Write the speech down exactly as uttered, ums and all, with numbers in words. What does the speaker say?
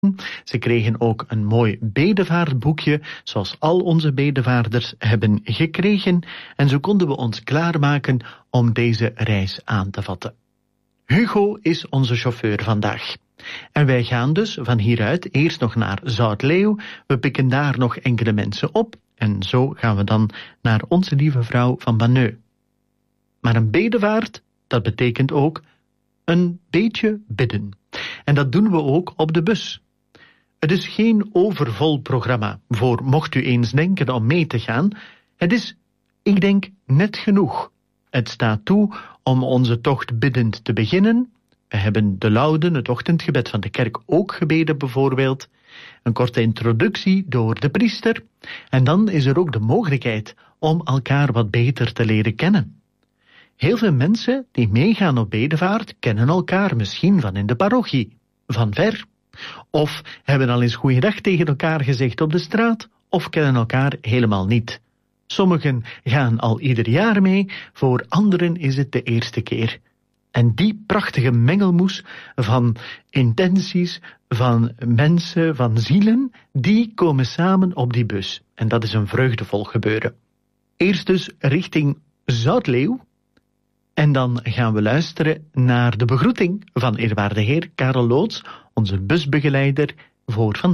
Ze kregen ook een mooi bedevaartboekje, zoals al onze bedevaarders hebben gekregen, en zo konden we ons klaarmaken om deze reis aan te vatten. Hugo is onze chauffeur vandaag. En wij gaan dus van hieruit eerst nog naar Zoutleeuw. We pikken daar nog enkele mensen op en zo gaan we dan naar Onze Lieve Vrouw van Banneux. Maar een bedevaart, dat betekent ook een beetje bidden. En dat doen we ook op de bus. Het is geen overvol programma voor mocht u eens denken om mee te gaan. Het is, ik denk, net genoeg. Het staat toe om onze tocht biddend te beginnen. We hebben de Lauden, het ochtendgebed van de kerk, ook gebeden bijvoorbeeld. Een korte introductie door de priester. En dan is er ook de mogelijkheid om elkaar wat beter te leren kennen. Heel veel mensen die meegaan op bedevaart kennen elkaar misschien van in de parochie, van ver. Of hebben al eens goeiedag tegen elkaar gezegd op de straat, of kennen elkaar helemaal niet. Sommigen gaan al ieder jaar mee, voor anderen is het de eerste keer. En die prachtige mengelmoes van intenties, van mensen, van zielen, die komen samen op die bus. En dat is een vreugdevol gebeuren. Eerst dus richting Zoutleeuw. En dan gaan we luisteren naar de begroeting van eerwaarde heer Karel Loots, onze busbegeleider voor vandaag.